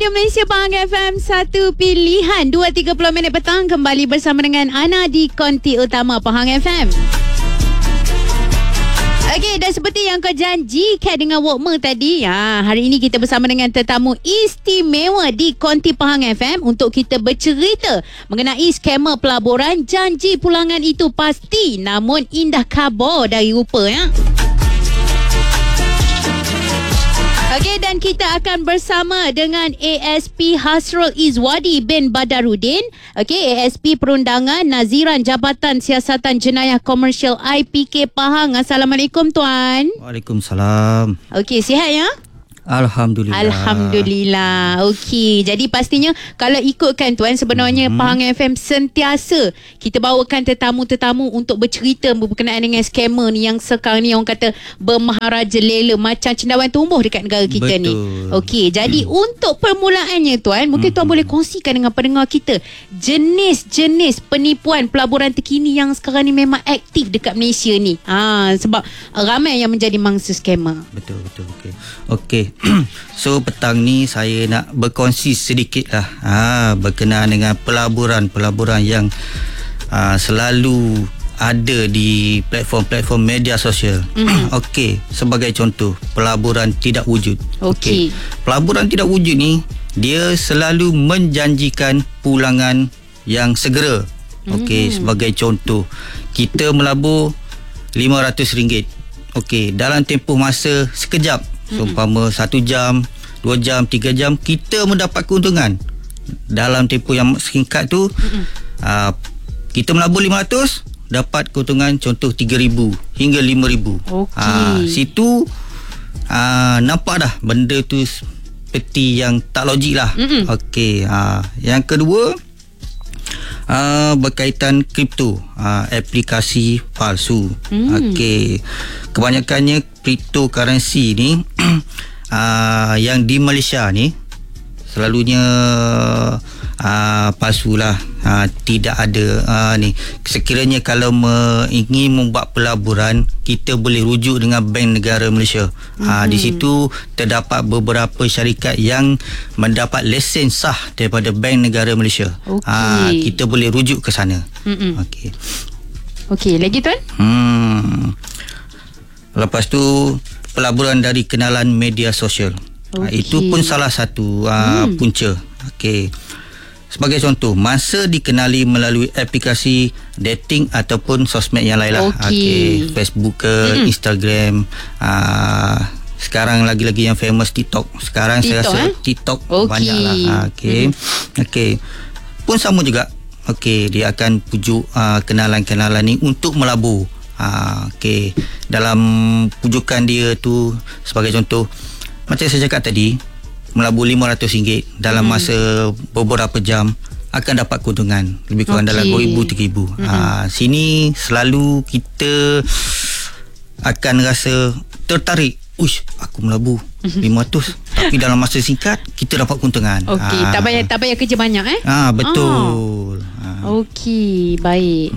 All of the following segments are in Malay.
Radio Malaysia Pahang FM, satu pilihan 2.30 minit petang, kembali bersama dengan Ana di Konti Utama Pahang FM. Okey, dan seperti yang kau janjikan dengan Walkmer tadi, hari ini kita bersama dengan tetamu istimewa di Konti Pahang FM untuk kita bercerita mengenai skamer pelaburan. Janji pulangan itu pasti, namun indah khabar dari rupa ya. Okey, dan kita akan bersama dengan ASP Hasrul Izwadi bin Badarudin. Okey, ASP Perundangan Naziran Jabatan Siasatan Jenayah Komersial IPK Pahang. Assalamualaikum tuan. Waalaikumsalam. Okey, sihat ya? Alhamdulillah. Okey, jadi pastinya kalau ikutkan tuan, sebenarnya Pahang FM sentiasa kita bawakan tetamu-tetamu untuk bercerita berkenaan dengan skamer ni yang sekarang ni orang kata bermaharaja lela macam cendawan tumbuh dekat negara kita. Betul. Ni. Okey, jadi untuk permulaannya tuan, mungkin tuan boleh kongsikan dengan pendengar kita jenis-jenis penipuan pelaburan terkini yang sekarang ni memang aktif dekat Malaysia ni. Sebab ramai yang menjadi mangsa skamer. Betul. Okey. So petang ni saya nak berkongsi sedikit lah berkenaan dengan pelaburan yang selalu ada di platform media sosial. Okey, sebagai contoh pelaburan tidak wujud. Okey. Pelaburan tidak wujud ni dia selalu menjanjikan pulangan yang segera. Okey, sebagai contoh kita melabur RM500. Okey, dalam tempoh masa sekejap. So, umpama 1 jam, 2 jam, 3 jam, kita mendapat keuntungan. Dalam tempoh yang singkat tu, kita melabur 500, dapat keuntungan contoh 3,000 hingga 5,000. Situ nampak dah benda tu seperti yang tak logik lah. Okey, yang kedua, berkaitan kripto, aplikasi palsu. Okey, kebanyakannya cryptocurrency ni yang di Malaysia ni selalunya palsu lah. Tidak ada ni. Sekiranya kalau ingin membuat pelaburan, kita boleh rujuk dengan Bank Negara Malaysia. Di situ terdapat beberapa syarikat yang mendapat lesen sah daripada Bank Negara Malaysia. Kita boleh rujuk ke sana. Okey, lagi tuan? Lepas tu pelaburan dari kenalan media sosial. Itu pun salah satu punca. Okey. Sebagai contoh, masa dikenali melalui aplikasi dating ataupun sosmed yang lain lah. Okey, Facebook ke Instagram. Sekarang lagi-lagi yang famous TikTok. Sekarang saya rasa TikTok banyak lah. Okey. Pun sama juga. Okey, dia akan pujuk kenalan-kenalan ni untuk melabur. Okey, dalam pujukan dia tu, sebagai contoh, macam saya cakap tadi, melabur RM500 dalam masa beberapa jam akan dapat keuntungan lebih kurang dalam 2,000, 3,000. Sini selalu kita akan rasa tertarik. Uish, aku melabur 500 tapi dalam masa singkat kita dapat keuntungan. Okey, tak payah kerja banyak betul. Okey, baik.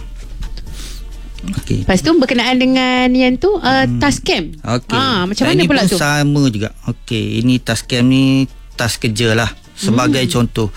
Okey. Lepas tu berkenaan dengan yang tu task camp. Macam mana pula tu? Ini pun sama juga. Okey, ini task camp ni task kerja lah. Sebagai contoh,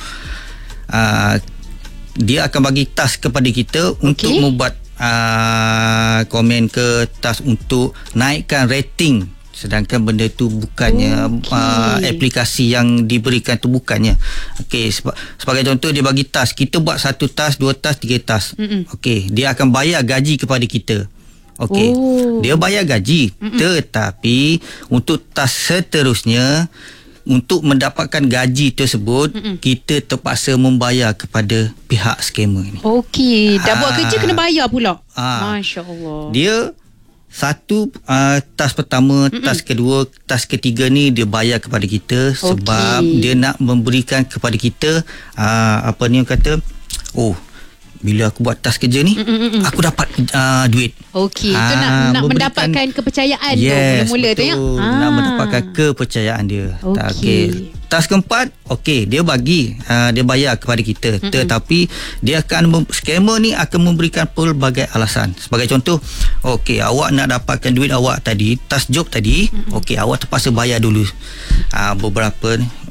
dia akan bagi task kepada kita untuk membuat komen ke, task untuk naikkan rating. Sedangkan benda tu bukannya aplikasi yang diberikan tu bukannya. Okey, sebagai contoh dia bagi task, kita buat 1 task, 2 task, 3 task. Okey, dia akan bayar gaji kepada kita. Okey, dia bayar gaji, tetapi untuk task seterusnya, untuk mendapatkan gaji tersebut, kita terpaksa membayar kepada pihak skamer ni. Okey, dah buat kerja kena bayar pula. Masya-Allah. Dia satu task pertama, task kedua, task ketiga ni dia bayar kepada kita sebab dia nak memberikan kepada kita apa ni orang kata, bila aku buat task kerja ni, aku dapat duit. Okey, itu nak mendapatkan kepercayaan tu mula-mula tu ya. Nak mendapatkan kepercayaan dia. Okey. Task keempat, dia dia bayar kepada kita. Tetapi dia akan skamer ni akan memberikan pelbagai alasan. Sebagai contoh, awak nak dapatkan duit awak tadi, task job tadi, awak terpaksa bayar dulu beberapa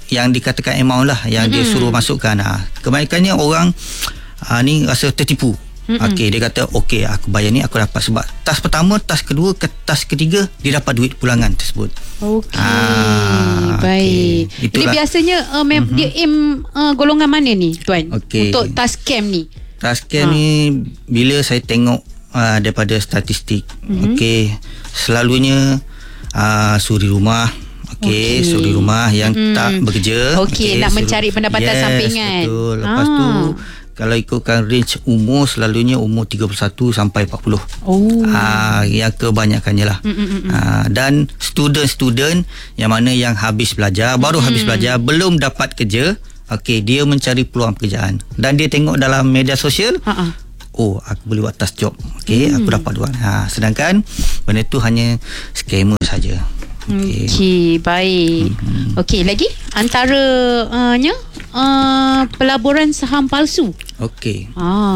yang dikatakan amount lah yang dia suruh masukkan. Kebanyakannya orang ni rasa tertipu. Okey, dia kata okey aku bayar ni aku dapat sebab tas pertama, tas kedua, tas ketiga dia dapat duit pulangan tersebut. Okey, baik. Okay. Ini biasanya dia aim golongan mana ni tuan? Untuk tas scam ni. Tas scam ni bila saya tengok daripada statistik, okey, selalunya suri rumah. Okey, suri rumah yang tak bekerja. Okey, nak mencari pendapatan sampingan. Betul. Lepas tu kalau ikutkan range umur, selalunya umur 31 sampai 40. Yang kebanyakannya lah. Dan student yang mana yang habis belajar, baru habis belajar, belum dapat kerja, okey, dia mencari peluang pekerjaan dan dia tengok dalam media sosial, aku boleh buat tas job, okey, aku dapat duit. Sedangkan benda tu hanya scammer saja. Okey, baik. Okey, lagi antara pelaburan saham palsu. Okey.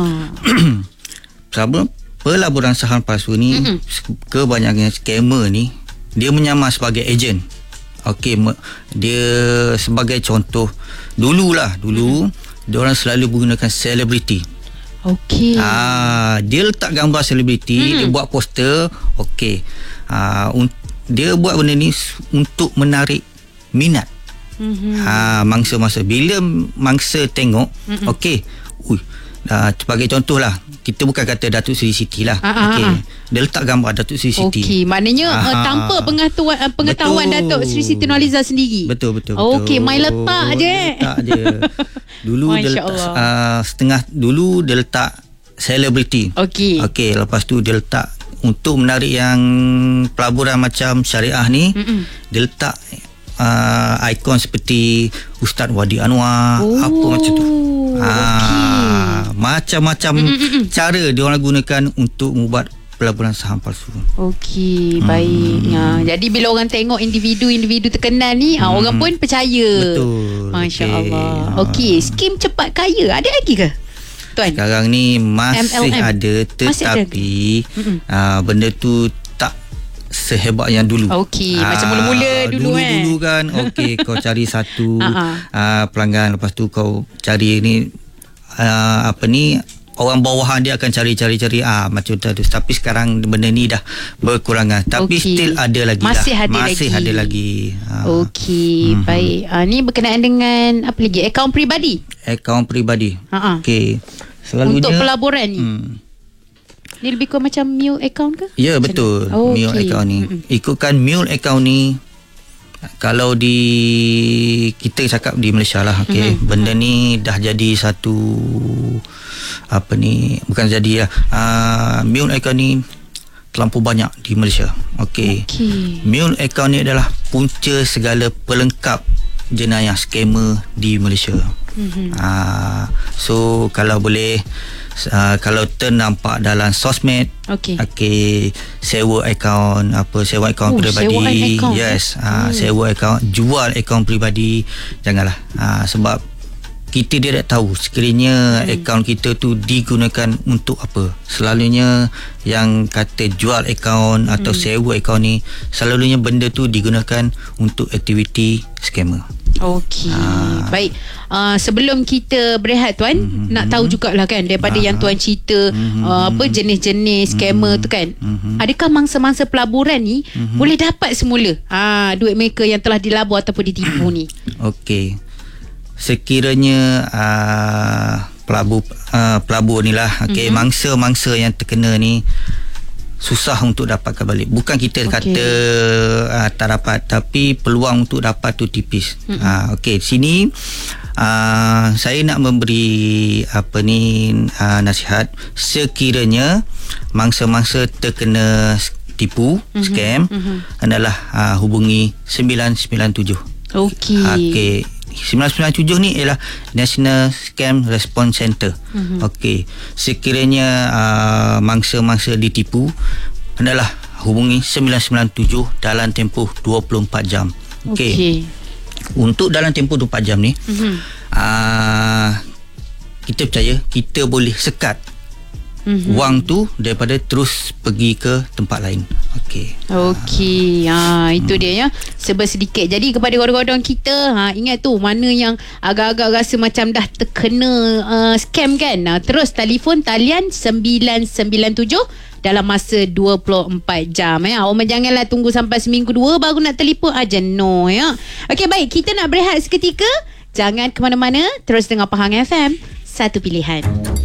Pelaburan saham palsu ni, kebanyakan scammer ni dia menyamar sebagai ejen. Okey, dia sebagai contoh, dulu dia orang selalu menggunakan selebriti. Okey. Dia letak gambar selebriti, dia buat poster. Okey. Dia buat benda ni untuk menarik minat. Mangsa-mangsa, bila mangsa tengok, okey, sebagai contoh lah, kita bukan kata Datuk Seri Siti lah, okey, dia letak gambar Datuk Seri Siti. Okey, maknanya tanpa pengetahuan Datuk Seri Siti Nurhaliza sendiri. Betul. Okey, main letak je. Dulu dia letak dulu dia letak selebriti. Okey, lepas tu dia letak untuk menarik yang pelaburan macam syariah ni, dia letak ikon seperti Ustaz Wadi Anwar, apa macam tu. Macam-macam cara dia orang gunakan untuk membuat pelaburan saham palsu. Okey, baik. Jadi bila orang tengok individu terkenal ni, orang pun percaya. Betul. Masya-Allah. Okey, skim cepat kaya ada lagi ke, tuan? Sekarang ni masih MLM ada, tetapi benda tu tak sehebat yang dulu. Okey, macam mula-mula dulu kan. Okey, kau cari satu pelanggan, lepas tu kau cari ni orang bawahan dia akan cari macam tu. Tapi sekarang benda ni dah berkurangan, tapi still ada lagi, masih ada lagi. Okey, baik. Ni berkenaan dengan apa lagi? Akaun peribadi. Okey. Selalunya untuk pelaburan ni. Ni lebih kurang macam mule account ke? Ya, betul. Mule account ni. Ikutkan mule account ni, kalau kita cakap di Malaysia lah, okey, benda ni dah jadi satu bukan jadi mule account ni terlampau banyak di Malaysia. Okey. Mule account ni adalah punca segala pelengkap jenayah scammer di Malaysia. So kalau boleh, kalau ternampak dalam sosmed, sewa akaun peribadi, sewa akaun, jual akaun peribadi, janganlah. Sebab kita tidak tahu sekiranya akaun kita tu digunakan untuk apa. Selalunya yang kata jual akaun atau sewa akaun ni, selalunya benda tu digunakan untuk aktiviti scammer. Okey, baik. Sebelum kita berehat, tuan, nak tahu jugalah kan daripada yang tuan cerita jenis-jenis scammer tu kan, adakah mangsa-mangsa pelaburan ni boleh dapat semula duit mereka yang telah dilabur ataupun ditipu ni? Okey, sekiranya pelabur ni lah, mangsa-mangsa yang terkena ni susah untuk dapatkan balik. Bukan kita kata tak dapat, tapi peluang untuk dapat tu tipis. Okey, sini saya nak memberi nasihat. Sekiranya mangsa-mangsa terkena tipu, scam, adalah hubungi 997. Okey. 997 ni ialah National Scam Response Center. Okey, sekiranya mangsa-mangsa ditipu, adalah hubungi 997 dalam tempoh 24 jam. Okey. Untuk dalam tempoh 24 jam ni, kita percaya kita boleh sekat wang tu daripada terus pergi ke tempat lain. Okey, itu dia ya. Serba sedikit. Jadi kepada orang-orang kita, ingat tu mana yang agak-agak rasa macam dah terkena scam kan, terus telefon talian 997 dalam masa 24 jam ya. Orang janganlah tunggu sampai seminggu 2 baru nak telefon aja, no ya. Okey, baik, kita nak berehat seketika. Jangan ke mana-mana, terus dengar Pahang FM, satu pilihan.